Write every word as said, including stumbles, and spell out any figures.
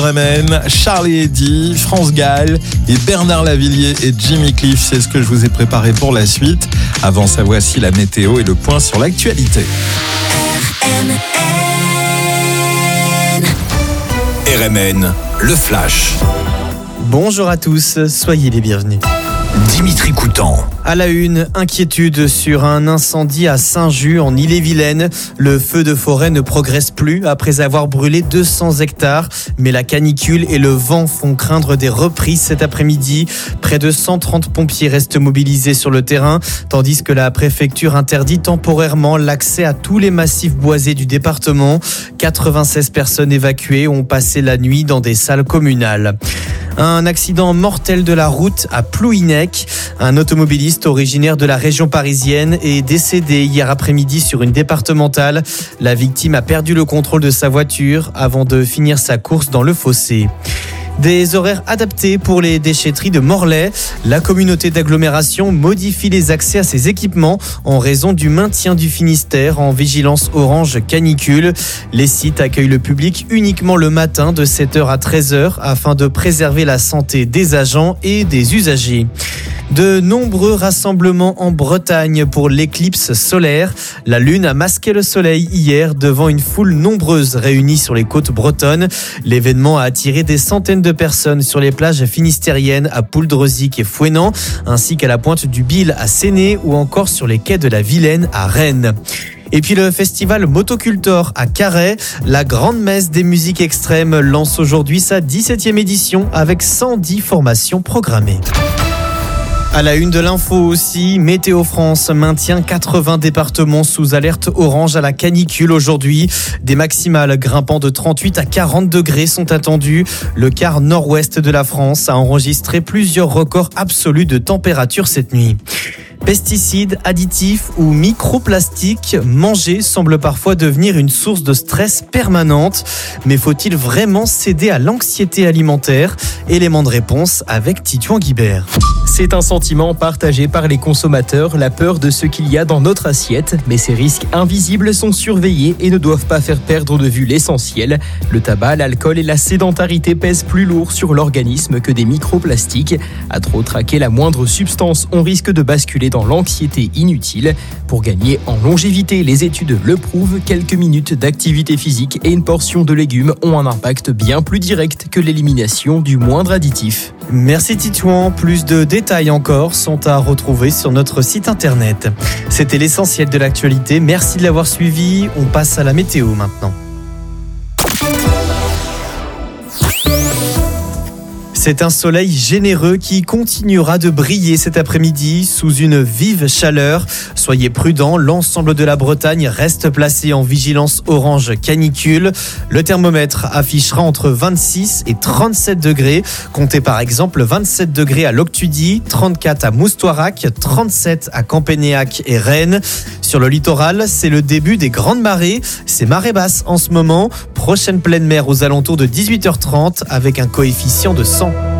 Bremen, Charlie Eddy, France Gall et Bernard Lavilliers et Jimmy Cliff, c'est ce que je vous ai préparé pour la suite. Avant ça, voici la météo et le point sur l'actualité. R M N. R M N, le flash. Bonjour à tous, soyez les bienvenus. Dimitri Coutan. À la une, inquiétude sur un incendie à Saint-Just en Ille-et-Vilaine. Le feu de forêt ne progresse plus après avoir brûlé deux cents hectares. Mais la canicule et le vent font craindre des reprises cet après-midi. Près de cent trente pompiers restent mobilisés sur le terrain, tandis que la préfecture interdit temporairement l'accès à tous les massifs boisés du département. quatre-vingt-seize personnes évacuées ont passé la nuit dans des salles communales. Un accident mortel de la route à Plouhinec. Un automobiliste originaire de la région parisienne est décédé hier après-midi sur une départementale. La victime a perdu le contrôle de sa voiture avant de finir sa course dans le fossé. Des horaires adaptés pour les déchetteries de Morlaix. La communauté d'agglomération modifie les accès à ces équipements en raison du maintien du Finistère en vigilance orange canicule. Les sites accueillent le public uniquement le matin de sept heures à treize heures afin de préserver la santé des agents et des usagers. De nombreux rassemblements en Bretagne pour l'éclipse solaire. La lune a masqué le soleil hier devant une foule nombreuse réunie sur les côtes bretonnes. L'événement a attiré des centaines de personnes sur les plages finistériennes à Pouldreuzic et Fouesnant, ainsi qu'à la pointe du Bil à Séné ou encore sur les quais de la Vilaine à Rennes. Et puis le festival Motocultor à Carhaix, la grande messe des musiques extrêmes lance aujourd'hui sa dix-septième édition avec cent dix formations programmées. À la une de l'info aussi, Météo France maintient quatre-vingts départements sous alerte orange à la canicule aujourd'hui. Des maximales grimpant de trente-huit à quarante degrés sont attendus. Le quart nord-ouest de la France a enregistré plusieurs records absolus de température cette nuit. Pesticides, additifs ou microplastiques, manger semble parfois devenir une source de stress permanente. Mais faut-il vraiment céder à l'anxiété alimentaire ? Élément de réponse avec Titouan Guibert. C'est un sentiment partagé par les consommateurs, la peur de ce qu'il y a dans notre assiette. Mais ces risques invisibles sont surveillés et ne doivent pas faire perdre de vue l'essentiel. Le tabac, l'alcool et la sédentarité pèsent plus lourd sur l'organisme que des microplastiques. À trop traquer la moindre substance, on risque de basculer dans l'anxiété inutile. Pour gagner en longévité, les études le prouvent, quelques minutes d'activité physique et une portion de légumes ont un impact bien plus direct que l'élimination du moindre additif. Merci Titouan, plus de détails encore sont à retrouver sur notre site internet. C'était l'essentiel de l'actualité, merci de l'avoir suivi, on passe à la météo maintenant. C'est un soleil généreux qui continuera de briller cet après-midi sous une vive chaleur. Soyez prudents, l'ensemble de la Bretagne reste placé en vigilance orange canicule. Le thermomètre affichera entre vingt-six et trente-sept degrés. Comptez par exemple vingt-sept degrés à Loctudie, trente-quatre à Moustoirac, trente-sept à Campénéac et Rennes. Sur le littoral, c'est le début des grandes marées. C'est marée basse en ce moment. Prochaine pleine mer aux alentours de dix-huit heures trente avec un coefficient de cent.